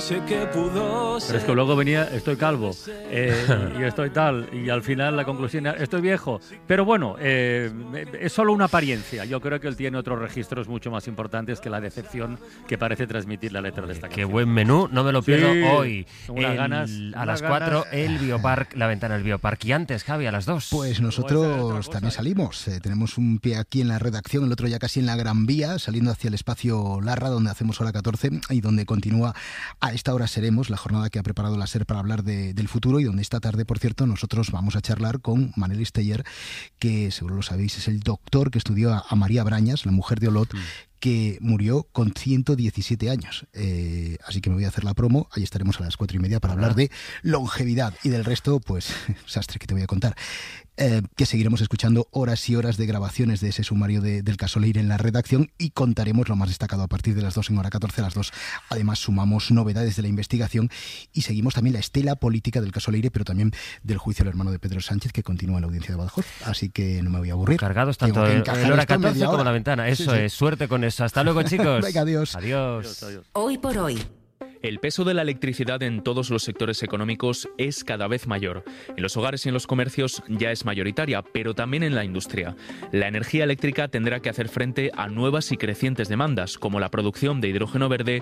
sé qué pudo ser. Pero es que luego venía, estoy calvo, y estoy tal, y al final la conclusión era, estoy viejo. Pero bueno, es solo una apariencia. Yo creo que él tiene otros registros mucho más importantes que la decepción que parece transmitir la letra de esta canción. Qué buen menú, no me lo pierdo Sí, hoy. unas ganas, A las 4, el Biopark, la ventana del Biopark. Y antes, Javi, a las 2. Pues nosotros también salimos. Tenemos un pie aquí en la redacción, el otro ya casi en la Gran Vía, saliendo hacia el espacio Larra, donde hacemos hora 14 y donde continúa A esta hora seremos, la jornada que ha preparado la SER para hablar del futuro, y donde esta tarde, por cierto, nosotros vamos a charlar con Manel Steyer, que seguro lo sabéis, es el doctor que estudió a María Brañas, la mujer de Olot, que murió con 117 años. Así que me voy a hacer la promo. Ahí estaremos a las 4:30 para hablar de longevidad. Y del resto, pues, sastre que te voy a contar. Que seguiremos escuchando horas y horas de grabaciones de ese sumario del caso Leire en la redacción, y contaremos lo más destacado a partir de las 2 en hora 14. A las 2, además, sumamos novedades de la investigación y seguimos también la estela política del caso Leire, pero también del juicio al hermano de Pedro Sánchez, que continúa en la audiencia de Badajoz. Así que no me voy a aburrir. Cargados tanto en hora 14 como la ventana. Eso es. Suerte con eso. Hasta luego, chicos. Venga, adiós. Adiós. Hoy por hoy. El peso de la electricidad en todos los sectores económicos es cada vez mayor. En los hogares y en los comercios ya es mayoritaria, pero también en la industria. La energía eléctrica tendrá que hacer frente a nuevas y crecientes demandas, como la producción de hidrógeno verde